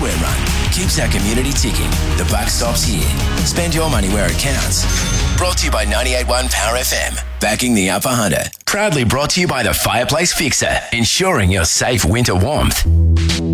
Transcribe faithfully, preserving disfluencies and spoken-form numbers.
hardware run keeps our community ticking. The buck stops here. Spend your money where it counts. Brought to you by ninety-eight point one Power F M. Backing the Upper Hunter. Proudly brought to you by the Fireplace Fixer. Ensuring your safe winter warmth.